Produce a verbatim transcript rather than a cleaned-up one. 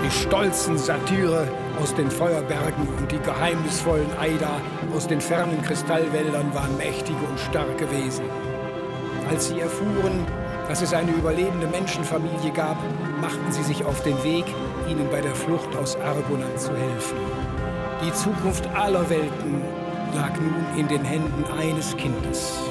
Die stolzen Satyre aus den Feuerbergen und die geheimnisvollen Eider aus den fernen Kristallwäldern waren mächtige und starke Wesen. Als sie erfuhren, dass es eine überlebende Menschenfamilie gab, machten sie sich auf den Weg, ihnen bei der Flucht aus Argonath zu helfen. Die Zukunft aller Welten lag nun in den Händen eines Kindes.